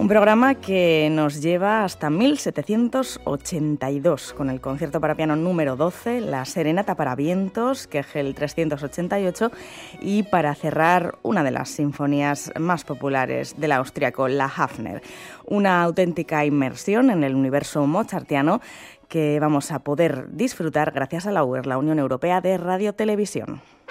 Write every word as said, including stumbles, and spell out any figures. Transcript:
Un programa que nos lleva hasta mil setecientos ochenta y dos, con el concierto para piano número doce, la Serenata para vientos, Kegel trescientos ochenta y ocho, y para cerrar una de las sinfonías más populares del austríaco, la Hafner. Una auténtica inmersión en el universo mozartiano que vamos a poder disfrutar gracias a la U E R, la Unión Europea de Radiotelevisión.